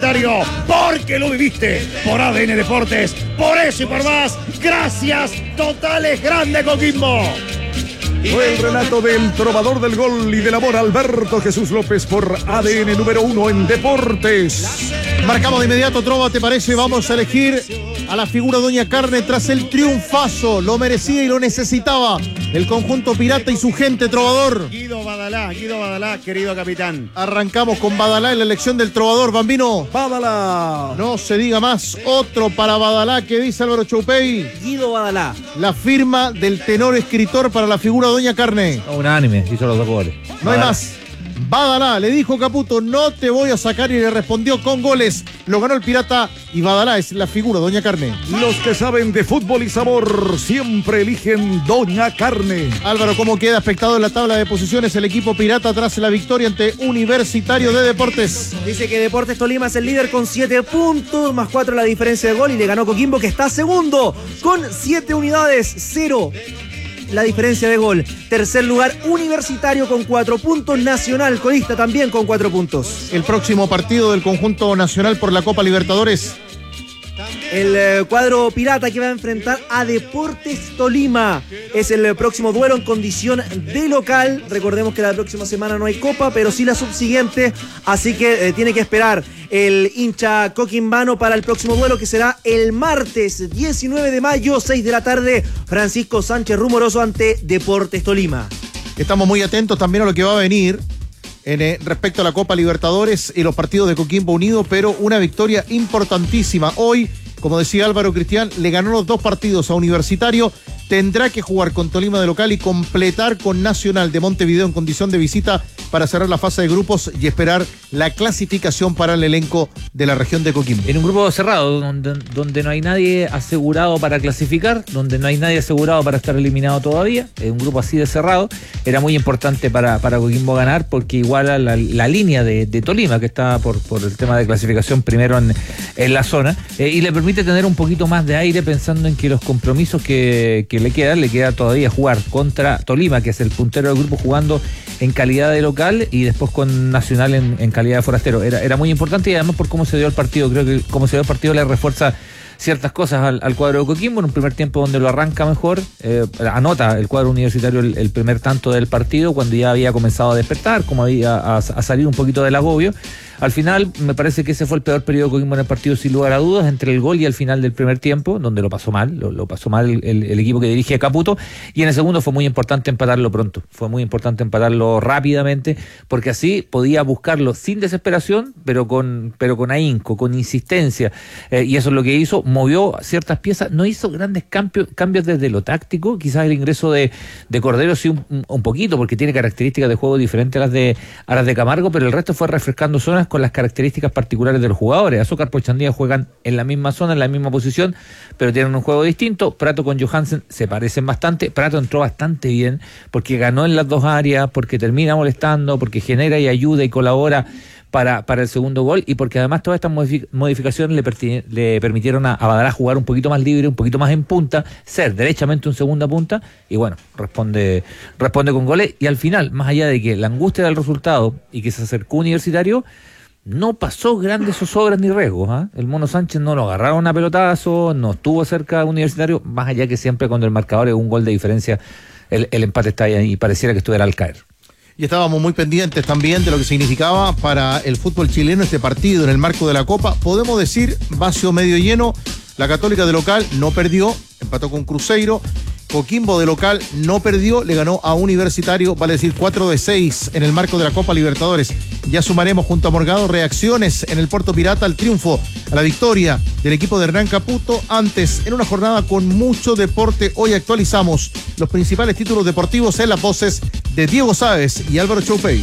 Universitario, porque lo viviste por ADN Deportes. Por eso y por más, gracias totales, grande Coquimbo. Fue el relato del trovador del gol y del amor, Alberto Jesús López, por ADN número 1 en Deportes. Marcamos de inmediato, Trova, ¿te parece? Vamos a elegir a la figura Doña Carne tras el triunfazo. Lo merecía y lo necesitaba el conjunto pirata y su gente, Trovador. Guido Badalá, querido capitán. Arrancamos con Badalá en la elección del Trovador, Bambino. Badalá. No se diga más. Otro para Badalá, que dice Álvaro Choupey. Guido Badalá. La firma del tenor escritor para la figura Doña Carne. Unánime, hizo los 2 goles. No hay más. Badalá, le dijo Caputo, no te voy a sacar, y le respondió con goles. Lo ganó el Pirata y Badalá es la figura, Doña Carne. Los que saben de fútbol y sabor siempre eligen Doña Carne. Álvaro, ¿cómo queda expectado en la tabla de posiciones el equipo Pirata tras la victoria ante Universitario de Deportes? Dice que Deportes Tolima es el líder con 7 puntos, más 4 la diferencia de gol, y le ganó Coquimbo, que está segundo con 7 unidades, 0 la diferencia de gol. Tercer lugar, Universitario con 4 puntos. Nacional, colista, también con 4 puntos. El próximo partido del conjunto nacional por la Copa Libertadores. El cuadro pirata que va a enfrentar a Deportes Tolima. Es el próximo duelo en condición de local. Recordemos que la próxima semana no hay copa, pero sí la subsiguiente. Así que tiene que esperar el hincha coquimbano para el próximo duelo, que será el martes 19 de mayo, 6 de la tarde. Francisco Sánchez Rumoroso ante Deportes Tolima. Estamos muy atentos también a lo que va a venir respecto a la Copa Libertadores y los partidos de Coquimbo Unido, pero una victoria importantísima. Hoy, como decía Álvaro Cristian, le ganó los 2 partidos a Universitario. Tendrá que jugar con Tolima de local y completar con Nacional de Montevideo en condición de visita para cerrar la fase de grupos y esperar la clasificación para el elenco de la región de Coquimbo. En un grupo cerrado, donde no hay nadie asegurado para clasificar, donde no hay nadie asegurado para estar eliminado todavía, en un grupo así de cerrado, era muy importante para Coquimbo ganar, porque iguala la línea de Tolima, que está por el tema de clasificación primero en la zona, y le permite tener un poquito más de aire, pensando en que los compromisos que le queda todavía jugar contra Tolima, que es el puntero del grupo, jugando en calidad de local, y después con Nacional en calidad de forastero. Era muy importante, y además por cómo se dio el partido, creo que cómo se dio el partido le refuerza ciertas cosas al cuadro de Coquimbo. En un primer tiempo donde lo arranca mejor, anota el cuadro Universitario el primer tanto del partido, cuando ya había comenzado a despertar, como a salir un poquito del agobio. Al final, me parece que ese fue el peor periodo de Coquimbo en el partido, sin lugar a dudas, entre el gol y el final del primer tiempo, donde lo pasó mal, lo pasó mal el equipo que dirige a Caputo, y en el segundo fue muy importante empatarlo pronto, fue muy importante empatarlo rápidamente, porque así podía buscarlo sin desesperación, pero con ahínco, con insistencia, y eso es lo que hizo. Movió ciertas piezas, no hizo grandes cambios desde lo táctico, quizás el ingreso de Cordero sí un poquito, porque tiene características de juego diferentes a las de Camargo, pero el resto fue refrescando zonas con las características particulares de los jugadores. Azúcar, Pochandía juegan en la misma zona, en la misma posición, pero tienen un juego distinto. Prato con Johansen se parecen bastante. Prato entró bastante bien, porque ganó en las 2 áreas, porque termina molestando, porque genera y ayuda y colabora para el segundo gol, y porque además todas estas modificaciones le permitieron a Badalá jugar un poquito más libre, un poquito más en punta, ser derechamente un segunda punta, y bueno, responde con goles. Y al final, más allá de que la angustia del resultado y que se acercó Universitario, no pasó grandes zozobras ni riesgos, ¿eh? El Mono Sánchez no lo agarraron a pelotazo, no estuvo cerca de Universitario, más allá que siempre cuando el marcador es un gol de diferencia, el empate está ahí y pareciera que estuviera al caer. Y estábamos muy pendientes también de lo que significaba para el fútbol chileno este partido en el marco de la Copa. Podemos decir, vaso medio lleno, la Católica de local no perdió, empató con Cruzeiro. Coquimbo de local no perdió, le ganó a Universitario, vale decir 4-6 en el marco de la Copa Libertadores. Ya sumaremos junto a Morgado reacciones en el Puerto Pirata al triunfo, a la victoria del equipo de Hernán Caputo. Antes, en una jornada con mucho deporte, hoy actualizamos los principales títulos deportivos en las voces de Diego Sáez y Álvaro Choupey.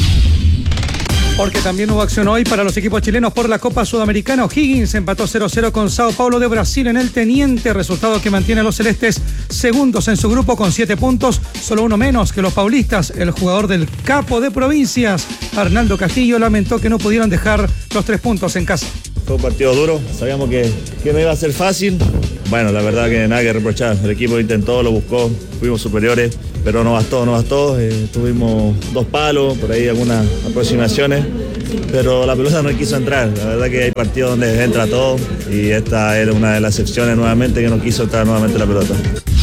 Porque también hubo acción hoy para los equipos chilenos por la Copa Sudamericana. O'Higgins empató 0-0 con Sao Paulo de Brasil en el Teniente, resultado que mantiene a los celestes segundos en su grupo con 7 puntos, solo uno menos que los paulistas. El jugador del Capo de Provincias, Arnaldo Castillo, lamentó que no pudieron dejar los 3 puntos en casa. Fue un partido duro, sabíamos que no iba a ser fácil. Bueno, la verdad que nada que reprochar, el equipo intentó, lo buscó, fuimos superiores, pero no bastó. Tuvimos 2 palos, por ahí algunas aproximaciones pero la pelota no quiso entrar. La verdad que hay partidos donde entra todo y esta era una de las excepciones nuevamente que no quiso entrar nuevamente la pelota.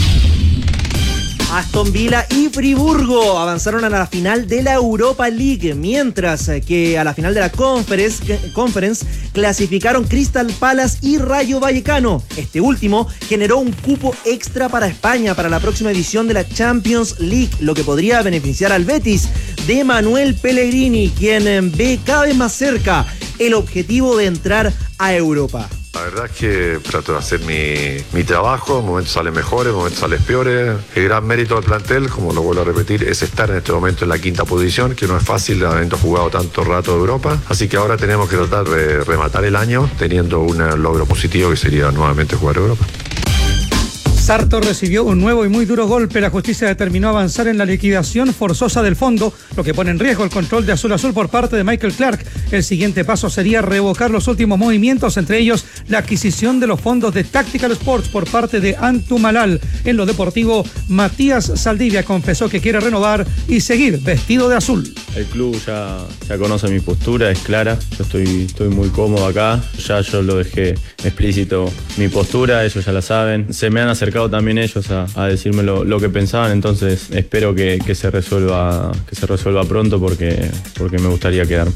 Aston Villa y Friburgo avanzaron a la final de la Europa League, mientras que a la final de la Conference clasificaron Crystal Palace y Rayo Vallecano. Este último generó un cupo extra para España para la próxima edición de la Champions League, lo que podría beneficiar al Betis de Manuel Pellegrini, quien ve cada vez más cerca el objetivo de entrar a Europa. La verdad es que trato de hacer mi trabajo, en momentos salen mejores, en momentos salen peores. El gran mérito del plantel, como lo vuelvo a repetir, es estar en este momento en la 5ª posición, que no es fácil habiendo jugado tanto rato de Europa. Así que ahora tenemos que tratar de rematar el año teniendo un logro positivo que sería nuevamente jugar Europa. Sartor recibió un nuevo y muy duro golpe. La justicia determinó avanzar en la liquidación forzosa del fondo, lo que pone en riesgo el control de Azul Azul por parte de Michael Clark. El siguiente paso sería revocar los últimos movimientos, entre ellos la adquisición de los fondos de Tactical Sports por parte de Antu Malal. En lo deportivo, Matías Saldivia confesó que quiere renovar y seguir vestido de azul. El club ya conoce mi postura, es clara. Yo estoy muy cómodo acá. Ya yo lo dejé explícito mi postura, ellos ya la saben. Se me han acercado también ellos a decirme lo que pensaban, entonces espero que se resuelva pronto porque me gustaría quedarme.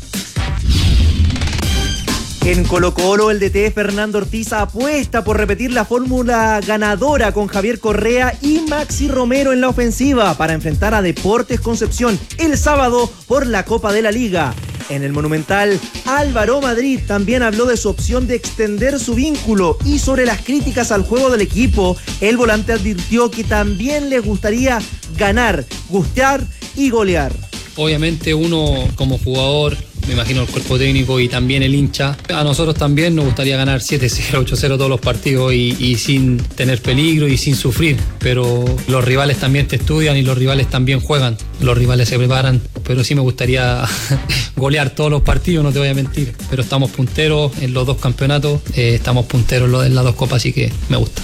En Colo-Colo, el DT Fernando Ortiz apuesta por repetir la fórmula ganadora con Javier Correa y Maxi Romero en la ofensiva para enfrentar a Deportes Concepción el sábado por la Copa de la Liga. En el Monumental, Álvaro Madrid también habló de su opción de extender su vínculo y sobre las críticas al juego del equipo, el volante advirtió que también les gustaría ganar, gustear y golear. Obviamente uno como jugador, me imagino el cuerpo técnico y también el hincha, a nosotros también nos gustaría ganar 7-0, 8-0 todos los partidos y sin tener peligro y sin sufrir, pero los rivales también te estudian y los rivales también juegan, los rivales se preparan, pero sí me gustaría golear todos los partidos, no te voy a mentir, pero estamos punteros en los 2 campeonatos, estamos punteros en las 2 copas, así que me gusta.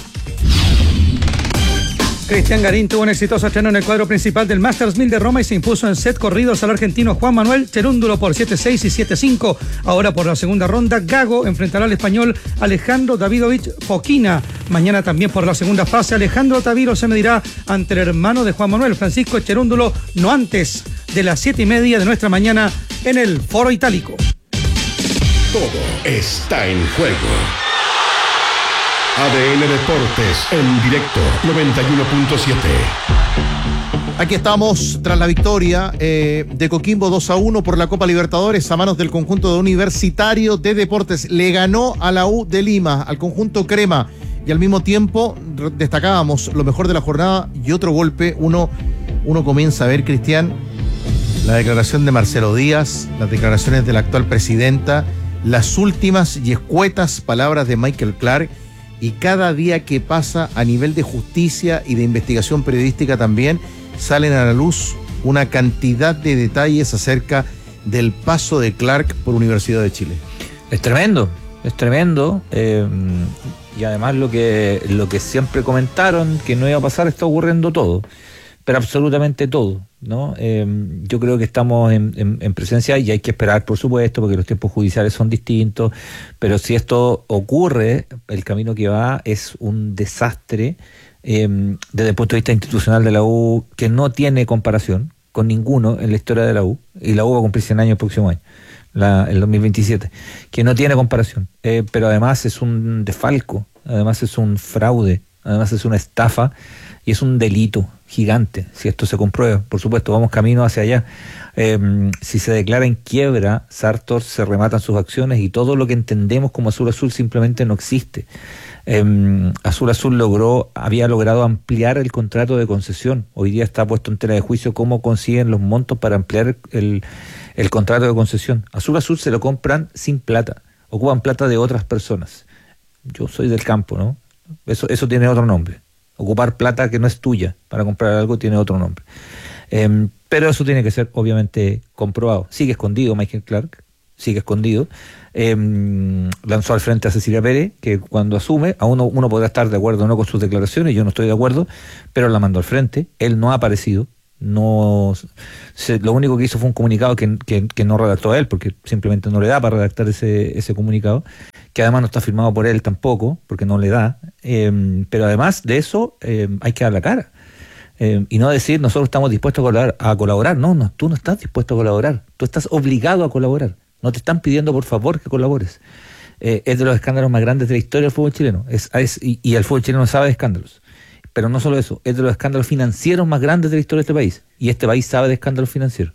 Cristian Garín tuvo un exitoso estreno en el cuadro principal del Masters 1000 de Roma y se impuso en set corridos al argentino Juan Manuel Cherúndulo por 7-6 y 7-5. Ahora por la segunda ronda, Gago enfrentará al español Alejandro Davidovich Fokina. Mañana también por la segunda fase, Alejandro Taviro se medirá ante el hermano de Juan Manuel, Francisco Cherúndulo, no antes de las 7:30 de nuestra mañana en el Foro Itálico. Todo está en juego. ADN Deportes en directo 91.7. Aquí estamos tras la victoria de Coquimbo 2-1 por la Copa Libertadores a manos del conjunto de Universitario de Deportes. Le ganó a la U de Lima, al conjunto Crema, y al mismo tiempo destacábamos lo mejor de la jornada y otro golpe. Uno comienza a ver, Cristian, la declaración de Marcelo Díaz, las declaraciones de la actual presidenta, las últimas y escuetas palabras de Michael Clark. Y cada día que pasa a nivel de justicia y de investigación periodística también salen a la luz una cantidad de detalles acerca del paso de Clark por Universidad de Chile. Es tremendo. Y además lo que siempre comentaron que no iba a pasar, está ocurriendo todo. Pero absolutamente todo, ¿no? Yo creo que estamos en presencia y hay que esperar, por supuesto, porque los tiempos judiciales son distintos, pero si esto ocurre, el camino que va es un desastre desde el punto de vista institucional de la U que no tiene comparación con ninguno en la historia de la U, y la U va a cumplir 100 años el próximo año, el 2027, que no tiene comparación, pero además es un desfalco, además es un fraude, además es una estafa y es un delito gigante, si esto se comprueba. Por supuesto, vamos camino hacia allá. Si se declara en quiebra, Sartor se rematan sus acciones y todo lo que entendemos como Azul Azul simplemente no existe. Azul Azul había logrado ampliar el contrato de concesión. Hoy día está puesto en tela de juicio cómo consiguen los montos para ampliar el contrato de concesión. Azul Azul se lo compran sin plata, ocupan plata de otras personas. Yo soy del campo, ¿no? Eso tiene otro nombre. Ocupar plata que no es tuya para comprar algo tiene otro nombre. Pero eso tiene que ser obviamente comprobado. Sigue escondido Michael Clark, sigue escondido. Lanzó al frente a Cecilia Pérez, que cuando asume, uno podrá estar de acuerdo o no con sus declaraciones, yo no estoy de acuerdo, pero la mandó al frente. Él no ha aparecido, Lo único que hizo fue un comunicado que no redactó él, porque simplemente no le da para redactar ese comunicado, que además no está firmado por él tampoco, porque no le da. Pero además de eso, hay que dar la cara. Y no decir, nosotros estamos dispuestos a colaborar. No, tú no estás dispuesto a colaborar. Tú estás obligado a colaborar. No te están pidiendo, por favor, que colabores. Es de los escándalos más grandes de la historia del fútbol chileno. Y el fútbol chileno sabe de escándalos. Pero no solo eso, es de los escándalos financieros más grandes de la historia de este país. Y este país sabe de escándalos financieros.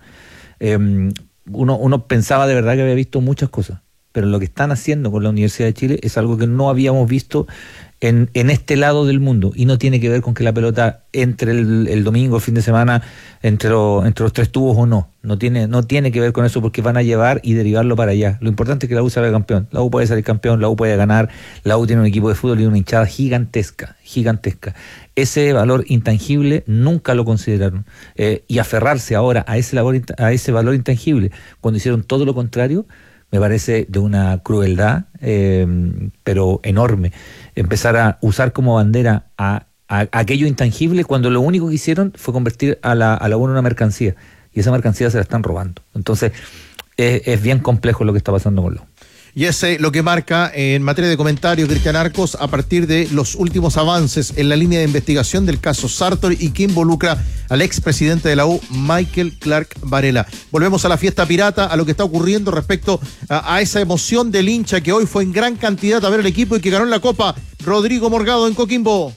Uno pensaba de verdad que había visto muchas cosas, pero lo que están haciendo con la Universidad de Chile es algo que no habíamos visto en este lado del mundo, y no tiene que ver con que la pelota entre el domingo, el fin de semana, entre los tres tubos o no. No tiene que ver con eso, porque van a llevar y derivarlo para allá. Lo importante es que la U salga campeón. La U puede salir campeón, la U puede ganar, la U tiene un equipo de fútbol y una hinchada gigantesca. Ese valor intangible nunca lo consideraron. Y aferrarse ahora a ese valor intangible, cuando hicieron todo lo contrario, me parece de una crueldad, pero enorme. Empezar a usar como bandera a aquello intangible, cuando lo único que hicieron fue convertir a la U en una mercancía, y esa mercancía se la están robando. Entonces es bien complejo lo que está pasando con la U. Y ese lo que marca en materia de comentarios Cristian Arcos a partir de los últimos avances en la línea de investigación del caso Sartori, y que involucra al expresidente de la U, Michael Clark Varela. Volvemos a la fiesta pirata, a lo que está ocurriendo respecto a esa emoción del hincha que hoy fue en gran cantidad a ver el equipo y que ganó en la Copa. Rodrigo Morgado en Coquimbo.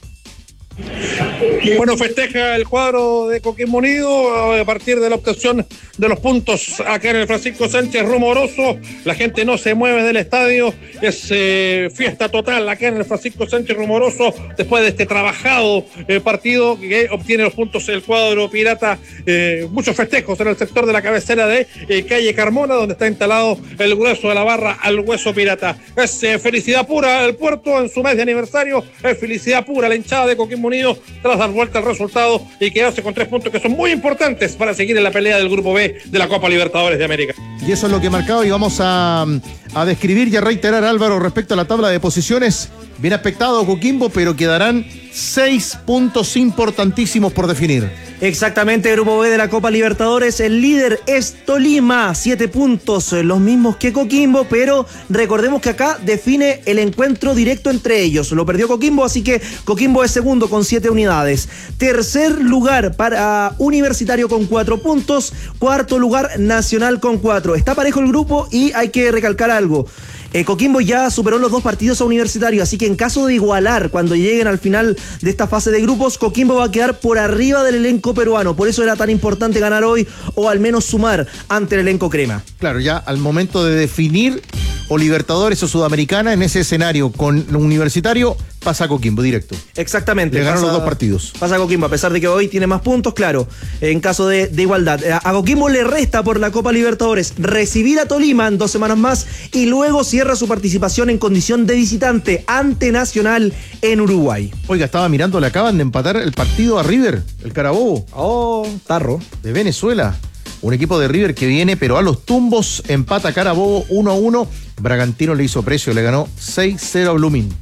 Bueno, festeja el cuadro de Coquimbo Unido a partir de la obtención de los puntos acá en el Francisco Sánchez Rumoroso. La gente no se mueve del estadio, es fiesta total acá en el Francisco Sánchez Rumoroso después de este trabajado partido que obtiene los puntos el cuadro pirata. Muchos festejos en el sector de la cabecera de calle Carmona, donde está instalado el grueso de la barra al hueso pirata. Es felicidad pura el puerto en su mes de aniversario, es felicidad pura la hinchada de Coquimbo Unido tras dar vuelta al resultado y quedarse con 3 puntos que son muy importantes para seguir en la pelea del Grupo B de la Copa Libertadores de América. Y eso es lo que marcaba, y vamos a describir y a reiterar, Álvaro, respecto a la tabla de posiciones. Bien aspectado Coquimbo, pero quedarán 6 puntos importantísimos por definir. Exactamente, Grupo B de la Copa Libertadores, el líder es Tolima, 7 puntos, los mismos que Coquimbo, pero recordemos que acá define el encuentro directo entre ellos. Lo perdió Coquimbo, así que Coquimbo es segundo con 7 unidades. Tercer lugar para Universitario con 4 puntos, cuarto lugar Nacional con 4. Está parejo el grupo y hay que recalcar algo. Coquimbo ya superó los 2 partidos a Universitario, así que en caso de igualar cuando lleguen al final de esta fase de grupos, Coquimbo va a quedar por arriba del elenco peruano. Por eso era tan importante ganar hoy, o al menos sumar ante el elenco crema. Claro, ya al momento de definir o Libertadores o Sudamericana, en ese escenario con Universitario, pasa a Coquimbo directo. Exactamente. Le ganó los 2 partidos. Pasa a Coquimbo, a pesar de que hoy tiene más puntos, claro, en caso de igualdad. A Coquimbo le resta por la Copa Libertadores recibir a Tolima en 2 semanas más, y luego cierra su participación en condición de visitante ante Nacional en Uruguay. Oiga, estaba mirando, le acaban de empatar el partido a River, el Carabobo. Oh, tarro. De Venezuela. Un equipo de River que viene, pero a los tumbos, empata Carabobo 1-1. Bragantino le hizo precio, le ganó 6-0 a Blooming.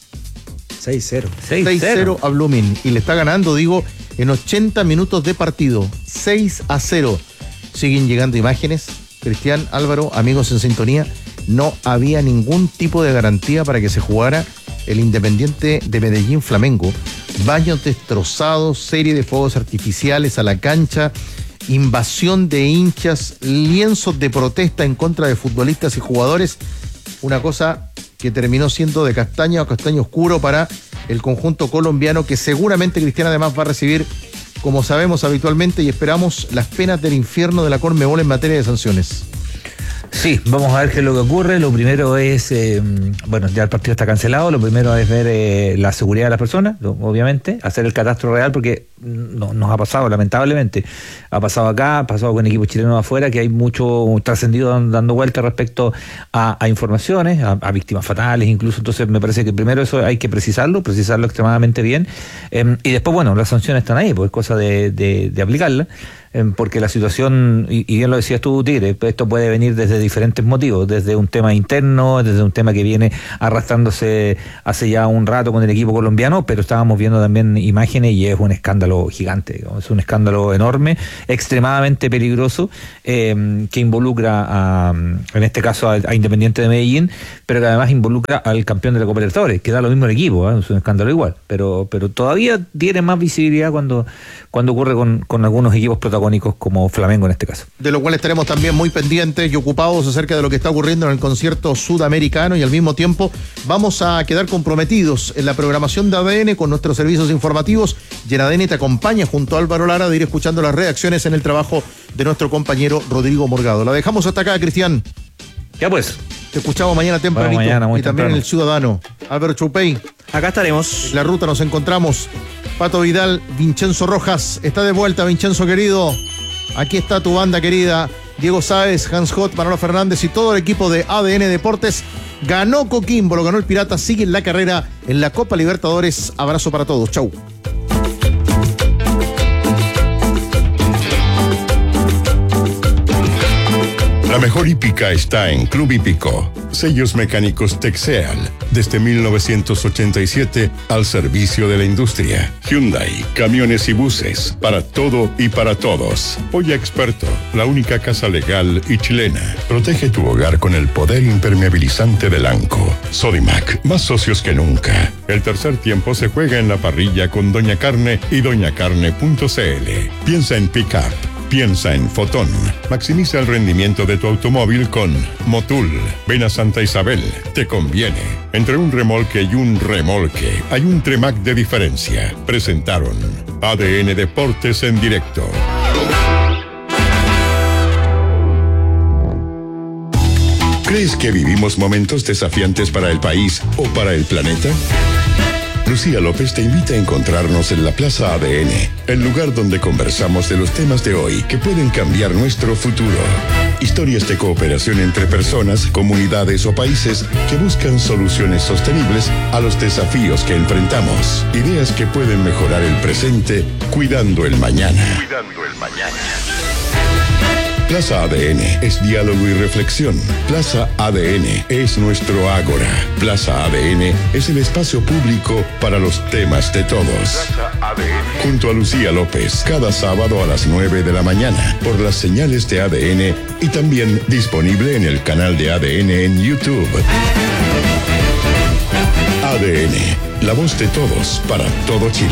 6-0 a Blooming. Y le está ganando, digo, en 80 minutos de partido. 6-0. Siguen llegando imágenes. Cristian, Álvaro, amigos en sintonía. No había ningún tipo de garantía para que se jugara el Independiente de Medellín Flamengo. Baños destrozados, serie de fuegos artificiales a la cancha, invasión de hinchas, lienzos de protesta en contra de futbolistas y jugadores. Una cosa que terminó siendo de castaña o castaño oscuro para el conjunto colombiano, que seguramente Cristian además va a recibir, como sabemos habitualmente y esperamos, las penas del infierno de la Conmebol en materia de sanciones. Sí, vamos a ver qué es lo que ocurre. Lo primero es, bueno, ya el partido está cancelado. Lo primero es ver la seguridad de las personas, obviamente, hacer el catastro real, porque nos ha pasado, lamentablemente. Ha pasado acá, ha pasado con equipos chilenos afuera, que hay mucho trascendido dando vueltas respecto a informaciones, a víctimas fatales incluso. Entonces me parece que primero eso hay que precisarlo extremadamente bien. Y después, bueno, las sanciones están ahí, pues es cosa de aplicarlas. porque la situación, y bien lo decías tú, Tigre, esto puede venir desde diferentes motivos, desde un tema interno, desde un tema que viene arrastrándose hace ya un rato con el equipo colombiano, pero estábamos viendo también imágenes y es un escándalo gigante, digamos, es un escándalo enorme, extremadamente peligroso, que involucra en este caso a Independiente de Medellín, pero que además involucra al campeón de la Copa Libertadores, que da lo mismo el equipo, es un escándalo igual, pero todavía tiene más visibilidad cuando ocurre con algunos equipos protagónicos como Flamengo en este caso. De lo cual estaremos también muy pendientes y ocupados acerca de lo que está ocurriendo en el concierto sudamericano, y al mismo tiempo vamos a quedar comprometidos en la programación de ADN con nuestros servicios informativos, y en ADN te acompaña junto a Álvaro Lara de ir escuchando las reacciones en el trabajo de nuestro compañero Rodrigo Morgado. La dejamos hasta acá, Cristian. Ya pues. Te escuchamos mañana tempranito. Mañana, y también temprano. en El Ciudadano. Álvaro Choupey. Acá estaremos. En la ruta nos encontramos. Pato Vidal, Vincenzo Rojas. Está de vuelta, Vincenzo querido. Aquí está tu banda querida. Diego Sáez, Hans Hot, Manolo Fernández y todo el equipo de ADN Deportes. Ganó Coquimbo, lo ganó el Pirata. Sigue en la carrera en la Copa Libertadores. Abrazo para todos. Chau. La mejor hípica está en Club Hípico. Sellos mecánicos Texeal, desde 1987 al servicio de la industria. Hyundai, camiones y buses, para todo y para todos. Polla Experto, la única casa legal y chilena. Protege tu hogar con el poder impermeabilizante del ANCO. Sodimac, más socios que nunca. El tercer tiempo se juega en la parrilla con Doña Carne y doñacarne.cl. Piensa en pick-up. Piensa en Fotón. Maximiza el rendimiento de tu automóvil con Motul. Ven a Santa Isabel. Te conviene. Entre un remolque y un remolque hay un Tremac de diferencia. Presentaron ADN Deportes en directo. ¿Crees que vivimos momentos desafiantes para el país o para el planeta? Lucía López te invita a encontrarnos en la Plaza ADN, el lugar donde conversamos de los temas de hoy que pueden cambiar nuestro futuro. Historias de cooperación entre personas, comunidades o países que buscan soluciones sostenibles a los desafíos que enfrentamos. Ideas que pueden mejorar el presente, cuidando el mañana. Plaza ADN es diálogo y reflexión. Plaza ADN es nuestro ágora. Plaza ADN es el espacio público para los temas de todos. Junto a Lucía López, cada sábado a las 9 de la mañana, por las señales de ADN y también disponible en el canal de ADN en YouTube. ADN, la voz de todos para todo Chile.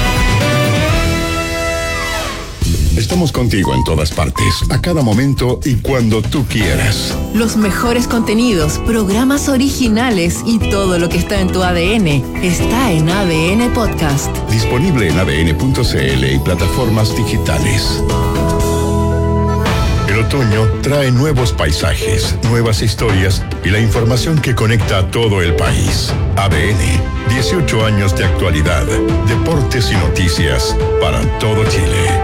Estamos contigo en todas partes, a cada momento y cuando tú quieras. Los mejores contenidos, programas originales y todo lo que está en tu ADN está en ADN Podcast. Disponible en adn.cl y plataformas digitales. El otoño trae nuevos paisajes, nuevas historias y la información que conecta a todo el país. ADN, 18 años de actualidad, deportes y noticias para todo Chile.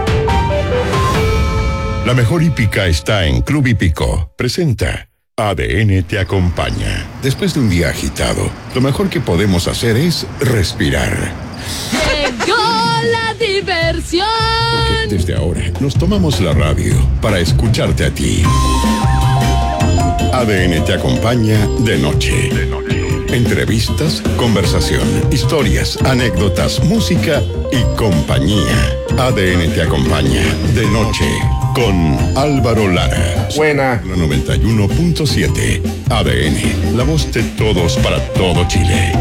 La mejor hípica está en Club Hípico. Presenta ADN te acompaña. Después de un día agitado, lo mejor que podemos hacer es respirar. ¡Llegó la diversión! Porque desde ahora nos tomamos la radio para escucharte a ti. ADN te acompaña de noche. Entrevistas, conversación, historias, anécdotas, música y compañía. ADN te acompaña de noche con Álvaro Lara. Buena. La 91.7. ADN, la voz de todos para todo Chile.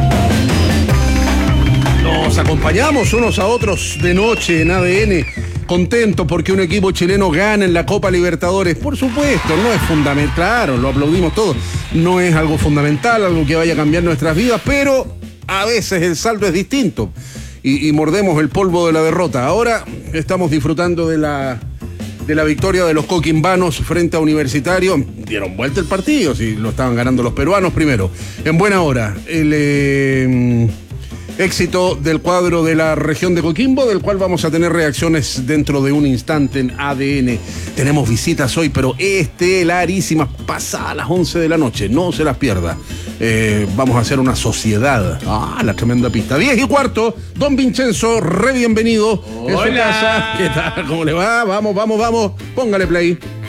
Nos acompañamos unos a otros de noche en ADN. Contento porque un equipo chileno gana en la Copa Libertadores. Por supuesto, no es fundamental, claro, lo aplaudimos todos. No es algo fundamental, algo que vaya a cambiar nuestras vidas, pero a veces el saldo es distinto y mordemos el polvo de la derrota. Ahora estamos disfrutando de la victoria de los coquimbanos frente a Universitario. Dieron vuelta el partido, si lo estaban ganando los peruanos primero. En buena hora. Éxito del cuadro de la región de Coquimbo, del cual vamos a tener reacciones dentro de un instante en ADN. Tenemos visitas hoy, pero estelarísimas, pasadas las 11 de la noche, no se las pierda. Vamos a hacer una sociedad. La tremenda pista. 10:15, don Vincenzo, re bienvenido. En su casa. ¿Qué tal? ¿Cómo le va? Vamos. Póngale play.